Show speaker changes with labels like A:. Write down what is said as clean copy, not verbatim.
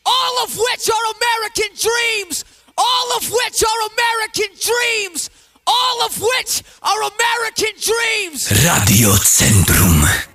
A: all of which are American dreams, all of which are American dreams, all of which are American dreams.
B: Radio Centrum.